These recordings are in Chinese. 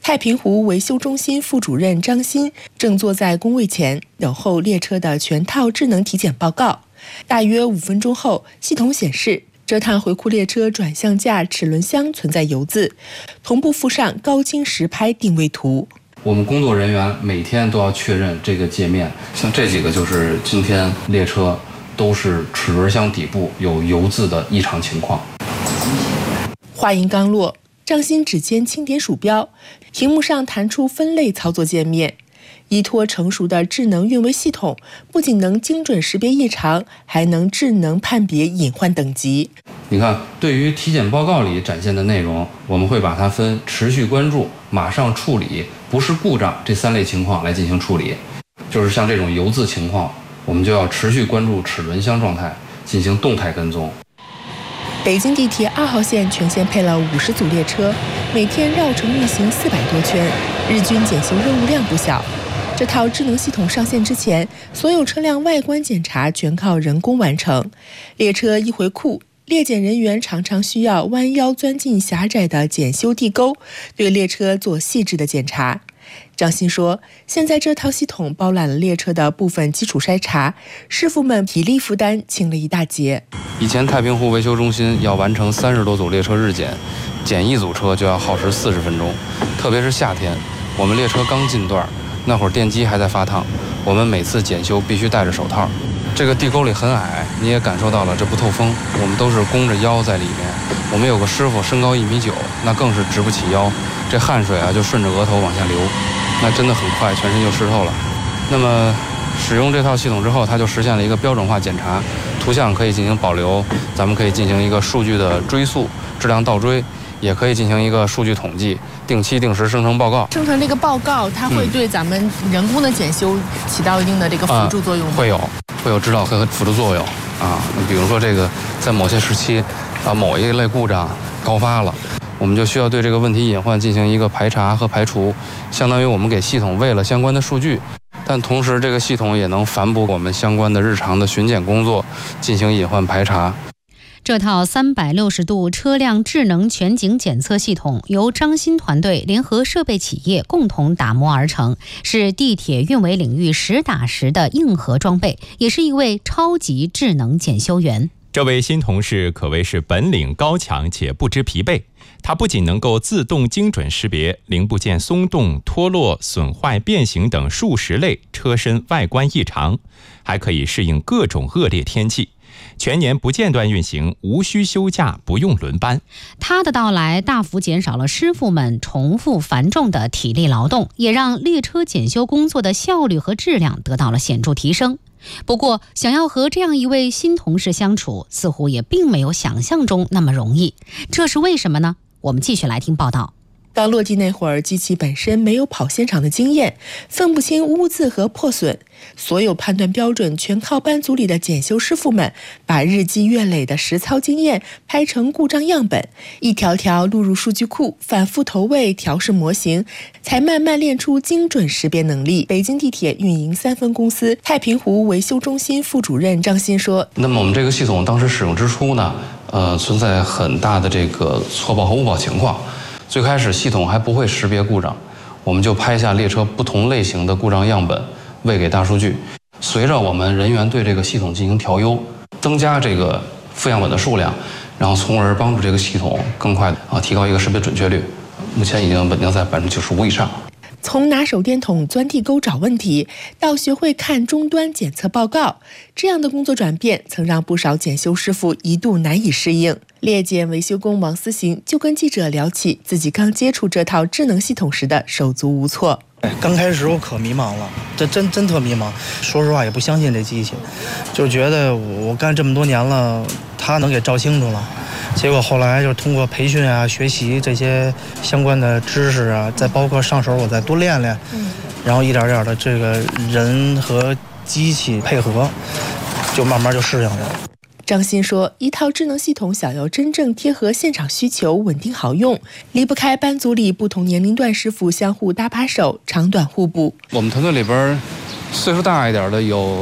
太平湖维修中心副主任张鑫正坐在工位前等候列车的全套智能体检报告。大约5分钟后，系统显示这趟回库列车转向架齿轮箱存在油渍，同步附上高清实拍定位图。 我们工作人员每天都要确认这个界面，像这几个就是今天列车都是齿轮箱底部有油渍的异常情况。 话音刚落，张鑫指尖轻点鼠标，屏幕上弹出分类操作界面。依托成熟的智能运维系统，不仅能精准识别异常，还能智能判别隐患等级。 你看，对于体检报告里展现的内容，我们会把它分持续关注、马上处理、不是故障这3类情况来进行处理。就是像这种油渍情况，我们就要持续关注齿轮箱状态，进行动态跟踪。 北京地铁2号线全线配了50组列车，每天绕城运行400多圈，日均检修任务量不小。这套智能系统上线之前，所有车辆外观检查全靠人工完成。列车一回库，列检人员常常需要弯腰钻进狭窄的检修地沟，对列车做细致的检查。张鑫说，现在这套系统包揽了列车的部分基础筛查，师傅们体力负担轻了一大截。 以前太平湖维修中心要完成30多组列车日检，检1组车就要耗时40分钟，特别是夏天，我们列车刚进段，那会儿电机还在发烫，我们每次检修必须戴着手套。这个地沟里很矮，你也感受到了这不透风，我们都是弓着腰在里面。我们有个师傅身高1.9米，那更是直不起腰，这汗水就顺着额头往下流，那真的很快全身就湿透了。那么使用这套系统之后，它就实现了一个标准化检查，图像可以进行保留，咱们可以进行一个数据的追溯、质量倒追，也可以进行一个数据统计，定期定时生成报告。 生成这个报告，它会对咱们人工的检修起到一定的这个辅助作用吗？ 会有指导和辅助作用啊。比如说这个在某些时期某一类故障高发了，我们就需要对这个问题隐患进行一个排查和排除，相当于我们给系统喂了相关的数据，但同时这个系统也能反哺我们相关的日常的巡检工作，进行隐患排查。 这套360度车辆智能全景检测系统由张鑫团队联合设备企业共同打磨而成，是地铁运维领域实打实的硬核装备，也是一位超级智能检修员。 这位新同事可谓是本领高强且不知疲惫，他不仅能够自动精准识别零部件松动、脱落、损坏、变形等数十类车身外观异常，还可以适应各种恶劣天气，全年不间断运行，无需休假，不用轮班。 他的到来大幅减少了师傅们重复繁重的体力劳动，也让列车检修工作的效率和质量得到了显著提升。不过，想要和这样一位新同事相处，似乎也并没有想象中那么容易。这是为什么呢？我们继续来听报道。 刚落地那会儿，机器本身没有跑现场的经验，分不清污渍和破损，所有判断标准全靠班组里的检修师傅们把日积月累的实操经验拍成故障样本，一条条录入数据库，反复投喂调试模型，才慢慢练出精准识别能力。北京地铁运营3分公司太平湖维修中心副主任张鑫说：“ 那么我们这个系统当时使用之初呢，存在很大的这个错报和误报情况。最开始系统还不会识别故障，我们就拍下列车不同类型的故障样本，喂给大数据。随着我们人员对这个系统进行调优，增加这个负样本的数量，然后从而帮助这个系统更快提高一个识别准确率。目前已经稳定在95%以上。” 从拿手电筒钻地沟找问题，到学会看终端检测报告，这样的工作转变曾让不少检修师傅一度难以适应。列检维修工王思行就跟记者聊起自己刚接触这套智能系统时的手足无措。 刚开始我可迷茫了，这真特迷茫。说实话也不相信这机器，就觉得我干这么多年了，它能给照清楚了。结果后来就是通过培训啊、学习这些相关的知识啊，再包括上手我再多练练，然后一点点的这个人和机器配合，就慢慢就适应了。 张鑫说，一套智能系统想要真正贴合现场需求、稳定好用，离不开班组里不同年龄段师傅相互搭把手，长短互补。 我们团队里边岁数大一点的有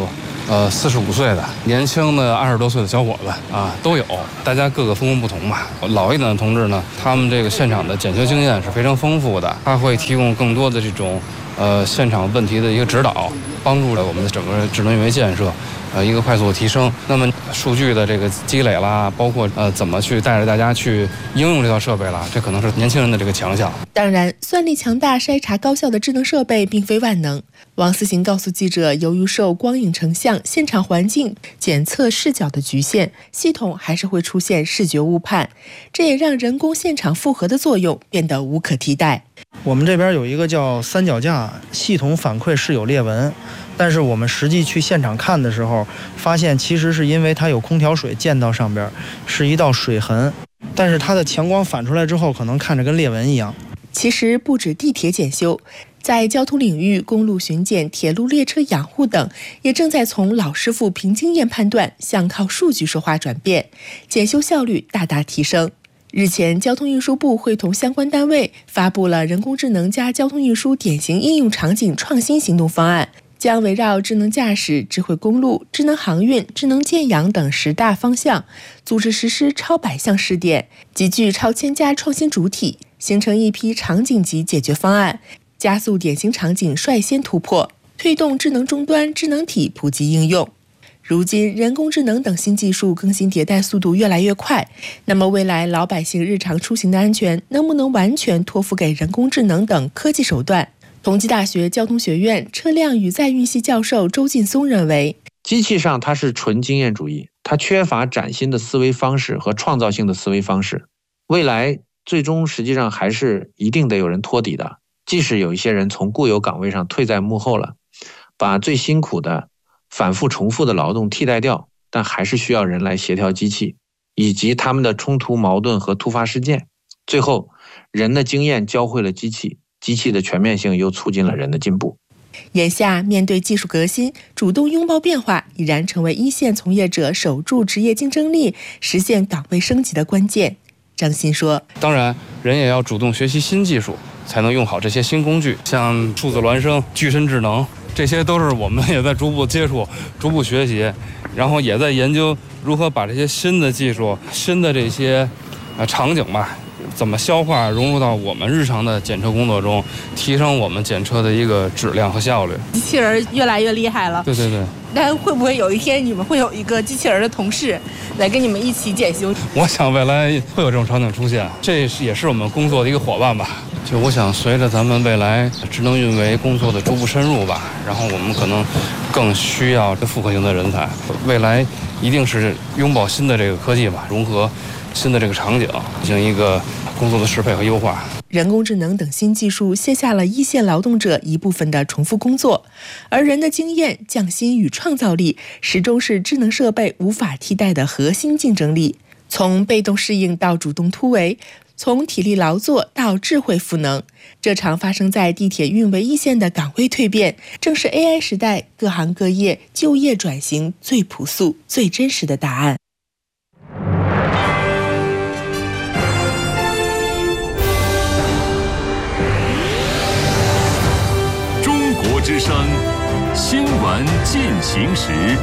45岁的、年轻的20多岁的小伙子啊都有，大家各个风格不同吧。老一点的同志呢，他们这个现场的检修经验是非常丰富的，他会提供更多的这种现场问题的一个指导，帮助了我们的整个智能运维建设一个快速的提升。那么数据的这个积累啦，包括怎么去带着大家去应用这套设备啦，这可能是年轻人的这个强项。 当然，算力强大、筛查高效的智能设备并非万能。王思行告诉记者，由于受光影成像、现场环境检测视角的局限，系统还是会出现视觉误判，这也让人工现场复核的作用变得无可替代。 我们这边有一个叫三脚架系统反馈是有裂纹，但是我们实际去现场看的时候，发现其实是因为它有空调水溅到上边，是一道水痕，但是它的强光反出来之后，可能看着跟裂纹一样。 其实不止地铁检修，在交通领域，公路巡检、铁路列车养护等，也正在从老师傅凭经验判断向靠数据说话转变，检修效率大大提升。日前，交通运输部会同相关单位发布了人工智能加交通运输典型应用场景创新行动方案，将围绕智能驾驶、智慧公路、智能航运、智能建养等10大方向，组织实施超100项试点，集聚超1000家创新主体，形成一批场景级解决方案，加速典型场景率先突破，推动智能终端、智能体普及应用。如今，人工智能等新技术更新迭代速度越来越快，那么未来老百姓日常出行的安全能不能完全托付给人工智能等科技手段？同济大学交通学院车辆与载运系教授周劲松认为， 机器上它是纯经验主义，它缺乏崭新的思维方式和创造性的思维方式。未来最终实际上还是一定得有人托底的，即使有一些人从固有岗位上退在幕后了，把最辛苦的反复重复的劳动替代掉，但还是需要人来协调机器以及他们的冲突矛盾和突发事件。最后，人的经验教会了机器，机器的全面性又促进了人的进步。 眼下，面对技术革新，主动拥抱变化已然成为一线从业者守住职业竞争力、实现岗位升级的关键。张鑫说， 当然，人也要主动学习新技术，才能用好这些新工具，像数字孪生、具身智能，这些都是我们也在逐步接触、逐步学习，然后也在研究如何把这些新的技术、新的这些场景吧，怎么消化融入到我们日常的检测工作中，提升我们检测的一个质量和效率。 机器人越来越厉害了， 对对对。 但会不会有一天你们会有一个机器人的同事来跟你们一起检修？ 我想未来会有这种场景出现，这也是我们工作的一个伙伴吧。就我想随着咱们未来智能运维工作的逐步深入吧，然后我们可能更需要复合型的人才，未来一定是拥抱新的这个科技吧，融合新的这个场景，进行一个工作的适配和优化。 人工智能等新技术卸下了一线劳动者一部分的重复工作，而人的经验、匠心与创造力始终是智能设备无法替代的核心竞争力。从被动适应到主动突围，从体力劳作到智慧赋能，这场发生在地铁运维一线的岗位蜕变，正是 AI 时代各行各业就业转型最朴素、最真实的答案。 之声新闻进行时。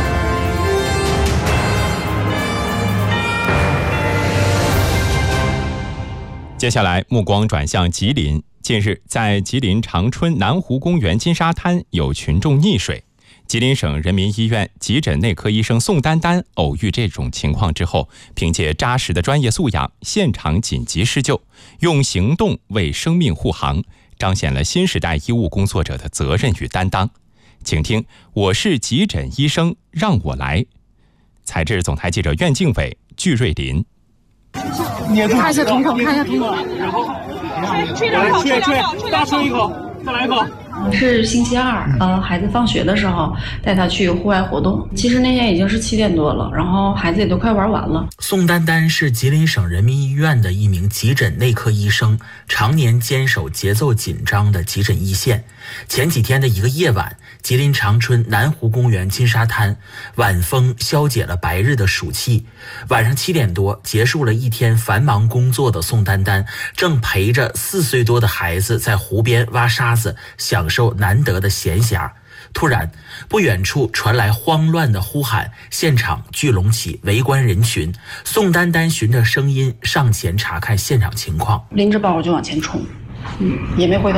接下来目光转向吉林。近日，在吉林长春南湖公园金沙滩有群众溺水。吉林省人民医院急诊内科医生宋丹丹偶遇这种情况之后，凭借扎实的专业素养，现场紧急施救，用行动为生命护航，彰显了新时代医务工作者的责任与担当。请听，我是急诊医生，让我来。采制总台记者苑敬伟、具瑞林。 看一下瞳孔，看一下瞳孔，然后吹，大吹一口，再来一口。 是星期二，孩子放学的时候带他去户外活动。其实那天已经是7点多了，然后孩子也都快玩完了。 宋丹丹是吉林省人民医院的一名急诊内科医生，常年坚守节奏紧张的急诊一线。前几天的一个夜晚，吉林长春南湖公园金沙滩，晚风消解了白日的暑气。晚上7点多，结束了一天繁忙工作的宋丹丹，正陪着4岁多的孩子在湖边挖沙子，享受难得的闲暇。 突然，不远处传来慌乱的呼喊，现场聚拢起围观人群。宋丹丹循着声音上前查看现场情况， 拎着包就往前冲，也没回头